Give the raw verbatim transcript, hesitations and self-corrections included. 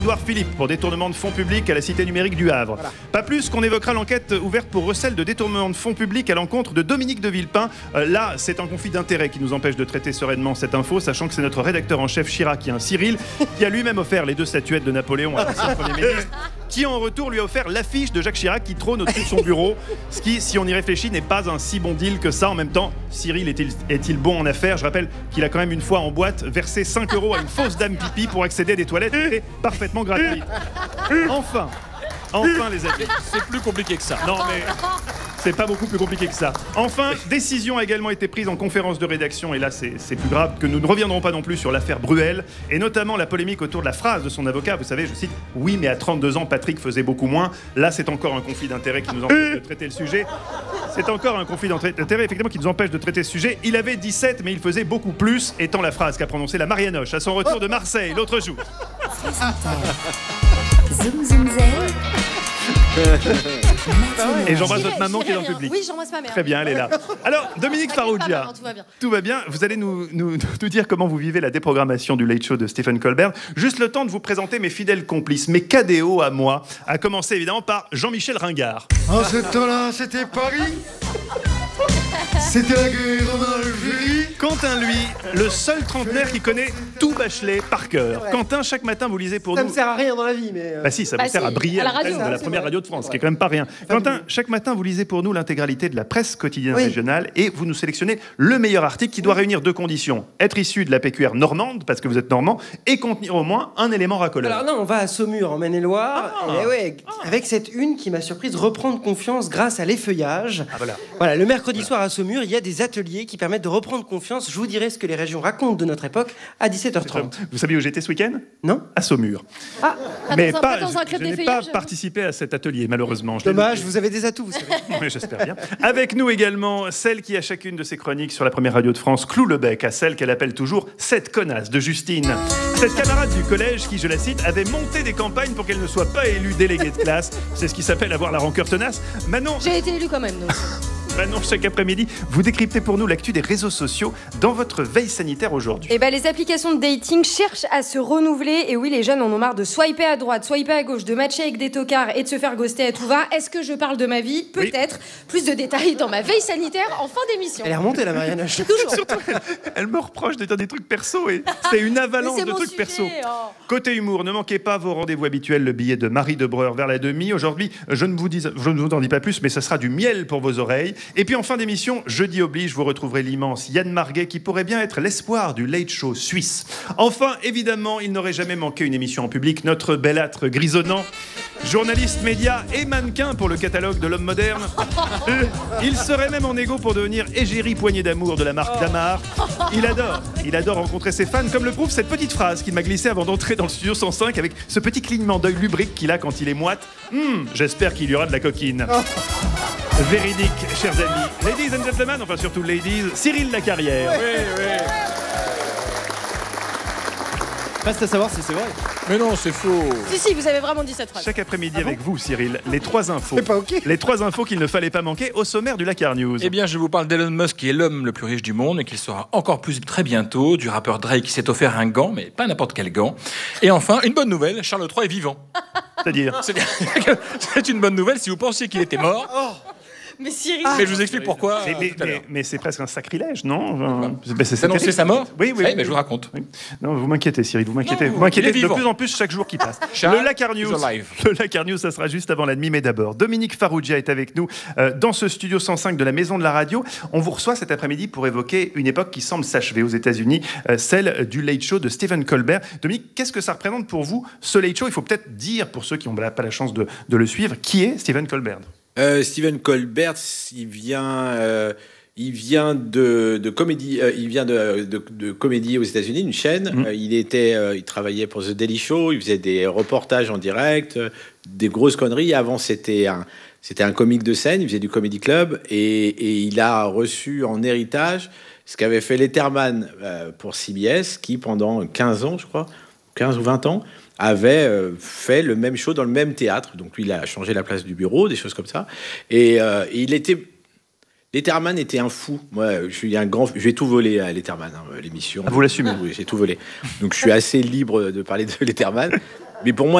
Édouard Philippe pour détournement de fonds publics à la Cité numérique du Havre. Voilà. Pas plus qu'on évoquera l'enquête ouverte pour recel de détournement de fonds publics à l'encontre de Dominique de Villepin. Euh, là, c'est un conflit d'intérêts qui nous empêche de traiter sereinement cette info, sachant que c'est notre rédacteur en chef Chirac, qui est un Cyril, qui a lui-même offert les deux statuettes de Napoléon à l'ancien Premier ministre, qui en retour lui a offert l'affiche de Jacques Chirac qui trône au-dessus de son bureau. Ce qui, si on y réfléchit, n'est pas un si bon deal que ça. En même temps, Cyril est-il, est-il bon en affaires? Je rappelle qu'il a quand même une fois en boîte versé cinq euros à une fausse dame pipi pour accéder à des toilettes et parfaitement gratuites. Enfin, enfin les amis. C'est plus compliqué que ça. Non mais c'est pas beaucoup plus compliqué que ça. Enfin, décision a également été prise en conférence de rédaction, et là c'est, c'est plus grave, que nous ne reviendrons pas non plus sur l'affaire Bruel, et notamment la polémique autour de la phrase de son avocat. Vous savez, je cite, « Oui, mais à trente-deux ans, Patrick faisait beaucoup moins ». Là, c'est encore un conflit d'intérêts qui nous empêche de traiter le sujet. C'est encore un conflit d'intérêts, effectivement, qui nous empêche de traiter ce sujet. Il avait dix-sept, mais il faisait beaucoup plus, étant la phrase qu'a prononcée la Marianoche à son retour de Marseille l'autre jour. Zoom, zoom, Et j'embrasse votre maman qui est dans le public. Oui, j'embrasse ma mère. Très bien, elle est là. Alors, Dominique Farrugia, tout va bien. Tout va bien. Vous allez nous, nous, nous dire comment vous vivez la déprogrammation du Late Show de Stephen Colbert. Juste le temps de vous présenter mes fidèles complices, mes K D O à moi, à commencer évidemment par Jean-Michel Ringard. En ce temps-là, c'était Paris. C'était la guerre en Algérie. Quentin, lui, le seul trentenaire qui connaît tout Bachelet par cœur. Quentin, chaque matin, vous lisez pour ça nous... Ça me sert à rien dans la vie, mais... Euh... Bah si, ça bah vous sert si, à briller à la à la radio, de la c'est première vrai. radio de France, C'est qui est quand même pas rien. Enfin, Quentin, chaque matin, vous lisez pour nous l'intégralité de la presse quotidienne oui. régionale et vous nous sélectionnez le meilleur article qui doit réunir deux conditions. Être issu de la P Q R normande, parce que vous êtes normand, et contenir au moins un élément racoleur. Alors non, on va à Saumur, en Maine-et-Loire, Ah. et ouais, ah. avec cette une qui m'a surprise, reprendre confiance grâce à l'effeuillage. Ah, voilà. Voilà, le mercredi soir à Saumur, il y a des ateliers qui permettent de reprendre confiance. Je vous dirai ce que les régions racontent de notre époque à dix-sept heures trente. Vous savez où j'étais ce week-end? Non? À Saumur. Ah, Mais dans un- pas, pas dans un je, club je n'ai d'effeuillage. pas participé à cet atelier, malheureusement. Je l'ai dommage, loupé. vous avez des atouts, vous savez. Oui, j'espère bien. Avec nous également, celle qui, à chacune de ses chroniques sur la première radio de France, cloue le bec à celle qu'elle appelle toujours « cette connasse de Justine ». Cette camarade du collège qui, je la cite, avait monté des campagnes pour qu'elle ne soit pas élue déléguée de classe. C'est ce qui s'appelle avoir la rancœur tenace. Manon, J'ai été élu quand même. Donc. Manon, chaque après-midi, vous décryptez pour nous l'actu des réseaux sociaux dans votre veille sanitaire aujourd'hui. Eh ben, les applications de dating cherchent à se renouveler. Et oui, les jeunes en ont marre de swiper à droite, swiper à gauche, de matcher avec des tocards et de se faire ghoster à tout va. Est-ce que je parle de ma vie? Peut-être. Plus de détails dans ma veille sanitaire en fin d'émission. Elle est remontée, la Marianne. Toujours. Surtout, elle, elle me reproche de dire des trucs perso et c'est une avalanche Mais c'est de mon trucs sujet, perso. oh. Côté humour, ne manquez pas vos rendez-vous habituels, le billet de Marie Debreur vers la demi. Aujourd'hui, je ne vous dis, je ne vous en dis pas plus, mais ce sera du miel pour vos oreilles. Et puis en fin d'émission, jeudi oblige, vous retrouverez l'immense Yann Marguet qui pourrait bien être l'espoir du Late Show suisse. Enfin, évidemment, il n'aurait jamais manqué une émission en public, notre belâtre grisonnant, journaliste média et mannequin pour le catalogue de l'homme moderne. Euh, il serait même en égo pour devenir égérie poignée d'amour de la marque Damar. Il adore, il adore rencontrer ses fans, comme le prouve cette petite phrase qu'il m'a glissée avant d'entrer dans le studio cent cinq avec ce petit clignement d'œil lubrique qu'il a quand il est moite. Hum, j'espère qu'il y aura de la coquine. Véridique, chers amis. Ladies and gentlemen, enfin surtout ladies, Cyril Lacarrière. Oui, oui. Reste à savoir si c'est vrai. Mais non, c'est faux. Si, si, vous avez vraiment dit cette phrase. Chaque après-midi avec vous, Cyril, les trois infos. C'est pas ok. Les trois infos qu'il ne fallait pas manquer au sommaire du Lacar News. Eh bien, je vous parle d'Elon Musk, qui est l'homme le plus riche du monde et qu'il sera encore plus très bientôt, du rappeur Drake qui s'est offert un gant, mais pas n'importe quel gant. Et enfin, une bonne nouvelle, Charles trois est vivant. C'est-à-dire C'est-à-dire que c'est une bonne nouvelle si vous pensiez qu'il était mort. Mais Cyril. Mais je vous explique pourquoi mais, euh, mais, tout à l'heure. mais- mais c'est presque un sacrilège, non? Enfin, c'est- c'est- c'est D'annoncer terrible. sa mort? Oui, oui. Ouais, mais je vous raconte. Oui. Non, vous m'inquiétez, Cyril, vous m'inquiétez. Non, Vous m'inquiétez il est de vivant. plus en plus chaque jour qui passe. Charles le Lacar News, is alive. le Lacar News, ça sera juste avant la demi, mais d'abord, Dominique Farrugia est avec nous euh, dans ce studio cent cinq de la Maison de la Radio. On vous reçoit cet après-midi pour évoquer une époque qui semble s'achever aux États-Unis, euh, celle du Late Show de Stephen Colbert. Dominique, qu'est-ce que ça représente pour vous, ce Late Show? Il faut peut-être dire, pour ceux qui n'ont pas la chance de, de le suivre, qui est Stephen Colbert? Euh, Stephen Colbert, il vient, euh, il vient de, de comédie, euh, il vient de, de, de comédie aux États-Unis, une chaîne. Mmh. Euh, il était, euh, il travaillait pour The Daily Show, il faisait des reportages en direct, euh, des grosses conneries. Avant, c'était un, c'était un comique de scène, il faisait du comedy club et, et il a reçu en héritage ce qu'avait fait Letterman euh, pour C B S, qui pendant quinze ans, je crois, quinze ou vingt ans, avait euh, fait le même show dans le même théâtre. Donc lui, il a changé la place du bureau, des choses comme ça. Et, euh, et il était... Letterman était un fou. Moi, je suis un grand... Je vais tout voler à Letterman, hein, l'émission. Ah, vous l'assumez? Oui, j'ai tout volé. Donc je suis assez libre de parler de Letterman. Mais pour moi,